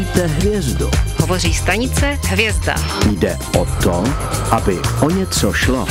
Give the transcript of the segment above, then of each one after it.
Hvězdu. Hovoří stanice Hvězda. Jde o to, aby o něco šlo.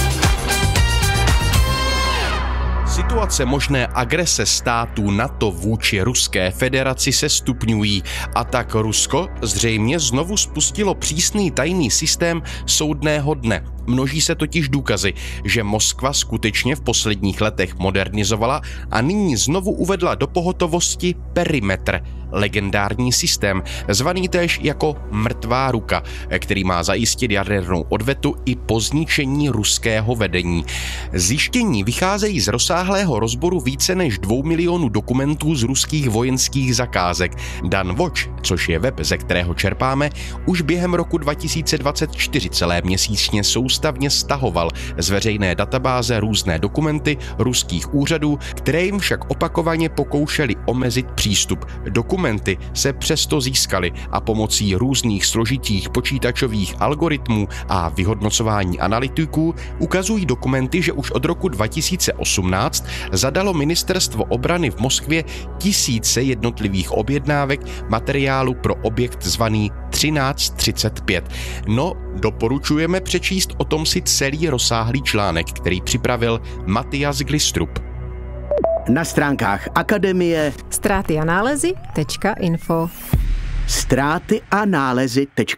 Situace možné agrese států NATO vůči Ruské federaci se stupňují a tak Rusko zřejmě znovu spustilo přísný tajný systém soudného dne. Množí se totiž důkazy, že Moskva skutečně v posledních letech modernizovala a nyní znovu uvedla do pohotovosti perimetr, legendární systém, zvaný též jako mrtvá ruka, který má zajistit jadernou odvetu i po zničení ruského vedení. Zjištění vycházejí z rozsáhlého rozboru více než 2 milionů dokumentů z ruských vojenských zakázek. Dan Watch, což je web, ze kterého čerpáme, už během roku 2024 celé měsíčně soustavně stahoval z veřejné databáze různé dokumenty ruských úřadů, které jim však opakovaně pokoušeli omezit přístup. Dokumenty se přesto získaly a pomocí různých složitých počítačových algoritmů a vyhodnocování analytiků ukazují dokumenty, že už od roku 2018 zadalo ministerstvo obrany v Moskvě tisíce jednotlivých objednávek materiálu pro objekt zvaný 1335. No, doporučujeme přečíst o tom si celý rozsáhlý článek, který připravil Matyas Glistrup. Na stránkách Akademie Ztráty a nálezy.info ztráty a nálezy.info